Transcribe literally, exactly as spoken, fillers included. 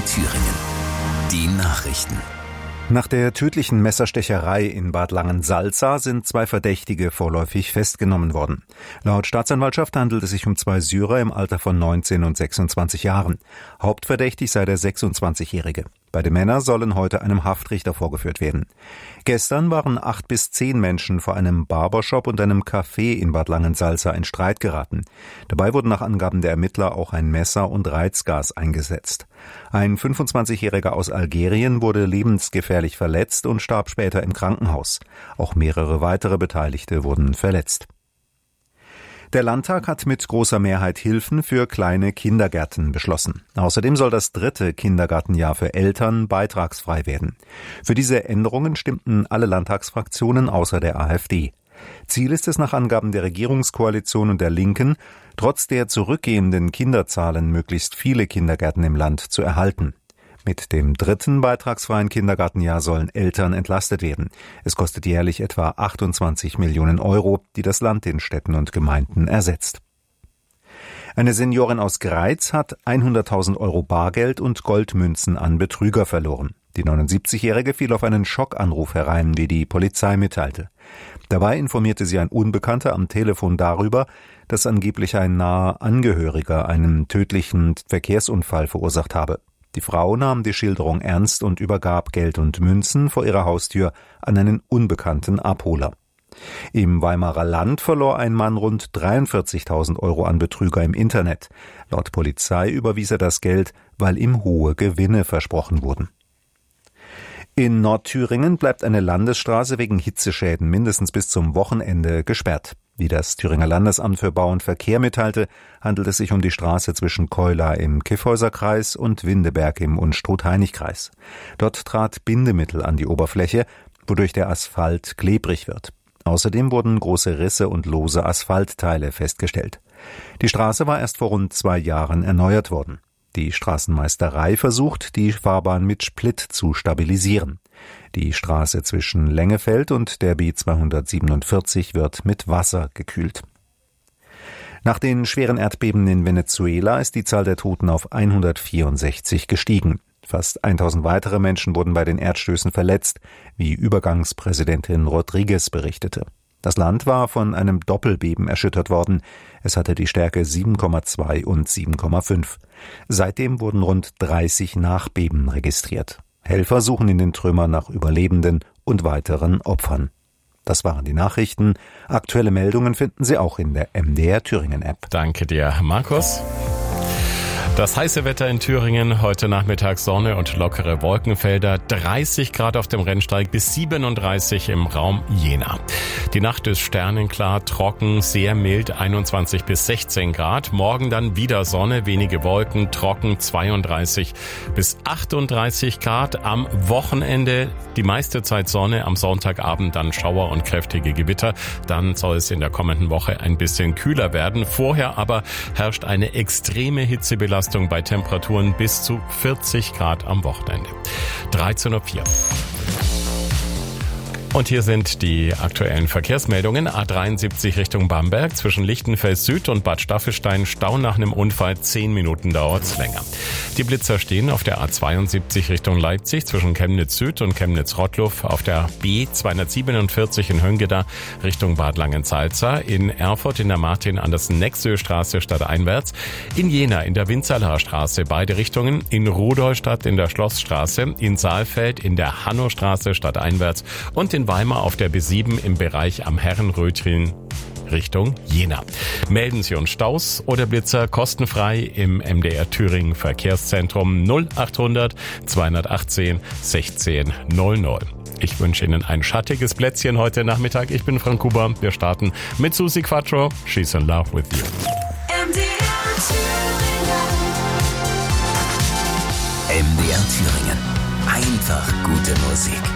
Thüringen. Die Nachrichten. Nach der tödlichen Messerstecherei in Bad Langensalza sind zwei Verdächtige vorläufig festgenommen worden. Laut Staatsanwaltschaft handelt es sich um zwei Syrer im Alter von neunzehn und sechsundzwanzig Jahren. Hauptverdächtig sei der sechsundzwanzigjährige. Beide Männer sollen heute einem Haftrichter vorgeführt werden. Gestern waren acht bis zehn Menschen vor einem Barbershop und einem Café in Bad Langensalza in Streit geraten. Dabei wurden nach Angaben der Ermittler auch ein Messer und Reizgas eingesetzt. Ein fünfundzwanzigjähriger aus Algerien wurde lebensgefährlich verletzt und starb später im Krankenhaus. Auch mehrere weitere Beteiligte wurden verletzt. Der Landtag hat mit großer Mehrheit Hilfen für kleine Kindergärten beschlossen. Außerdem soll das dritte Kindergartenjahr für Eltern beitragsfrei werden. Für diese Änderungen stimmten alle Landtagsfraktionen außer der AfD. Ziel ist es nach Angaben der Regierungskoalition und der Linken, trotz der zurückgehenden Kinderzahlen möglichst viele Kindergärten im Land zu erhalten. Mit dem dritten beitragsfreien Kindergartenjahr sollen Eltern entlastet werden. Es kostet jährlich etwa achtundzwanzig Millionen Euro, die das Land den Städten und Gemeinden ersetzt. Eine Seniorin aus Greiz hat hunderttausend Euro Bargeld und Goldmünzen an Betrüger verloren. Die neunundsiebzigjährige fiel auf einen Schockanruf herein, wie die Polizei mitteilte. Dabei informierte sie ein Unbekannter am Telefon darüber, dass angeblich ein naher Angehöriger einen tödlichen Verkehrsunfall verursacht habe. Die Frau nahm die Schilderung ernst und übergab Geld und Münzen vor ihrer Haustür an einen unbekannten Abholer. Im Weimarer Land verlor ein Mann rund dreiundvierzigtausend Euro an Betrüger im Internet. Laut Polizei überwies er das Geld, weil ihm hohe Gewinne versprochen wurden. In Nordthüringen bleibt eine Landesstraße wegen Hitzeschäden mindestens bis zum Wochenende gesperrt. Wie das Thüringer Landesamt für Bau und Verkehr mitteilte, handelt es sich um die Straße zwischen Keula im Kyffhäuserkreis und Windeberg im Unstrut-Hainich-Kreis. Dort trat Bindemittel an die Oberfläche, wodurch der Asphalt klebrig wird. Außerdem wurden große Risse und lose Asphaltteile festgestellt. Die Straße war erst vor rund zwei Jahren erneuert worden. Die Straßenmeisterei versucht, die Fahrbahn mit Split zu stabilisieren. Die Straße zwischen Lengefeld und der B zweihundertsiebenundvierzig wird mit Wasser gekühlt. Nach den schweren Erdbeben in Venezuela ist die Zahl der Toten auf hundertvierundsechzig gestiegen. Fast tausend weitere Menschen wurden bei den Erdstößen verletzt, wie Übergangspräsidentin Rodriguez berichtete. Das Land war von einem Doppelbeben erschüttert worden. Es hatte die Stärke sieben Komma zwei und sieben Komma fünf. Seitdem wurden rund dreißig Nachbeben registriert. Helfer suchen in den Trümmern nach Überlebenden und weiteren Opfern. Das waren die Nachrichten. Aktuelle Meldungen finden Sie auch in der M D R Thüringen App. Danke dir, Markus. Das heiße Wetter in Thüringen, heute Nachmittag Sonne und lockere Wolkenfelder, dreißig Grad auf dem Rennsteig bis siebenunddreißig im Raum Jena. Die Nacht ist sternenklar, trocken, sehr mild, einundzwanzig bis sechzehn Grad. Morgen dann wieder Sonne, wenige Wolken, trocken, zweiunddreißig bis achtunddreißig Grad. Am Wochenende die meiste Zeit Sonne, am Sonntagabend dann Schauer und kräftige Gewitter. Dann soll es in der kommenden Woche ein bisschen kühler werden. Vorher aber herrscht eine extreme Hitzebelastung bei Temperaturen bis zu vierzig Grad am Wochenende. dreizehn Uhr vier. Und hier sind die aktuellen Verkehrsmeldungen. A dreiundsiebzig Richtung Bamberg zwischen Lichtenfels Süd und Bad Staffelstein. Stau nach einem Unfall. Zehn Minuten dauert's länger. Die Blitzer stehen auf der A zweiundsiebzig Richtung Leipzig zwischen Chemnitz Süd und Chemnitz Rottluff. Auf der B zweihundertsiebenundvierzig in Höngeda Richtung Bad Langensalza. In Erfurt in der Martin-Andersen-Nexö-Straße stadteinwärts. In Jena in der Winzerlaer Straße beide Richtungen. In Rudolstadt in der Schlossstraße. In Saalfeld in der Hannostraße stadteinwärts. Und in Weimar auf der B sieben im Bereich am Herrenrötchen Richtung Jena. Melden Sie uns Staus oder Blitzer kostenfrei im M D R Thüringen Verkehrszentrum null achthundert zweihundertachtzehn sechzehn null null. Ich wünsche Ihnen ein schattiges Plätzchen heute Nachmittag. Ich bin Frank Huber. Wir starten mit Susi Quattro. She's in love with you. M D R Thüringen. M D R Thüringen. Einfach gute Musik.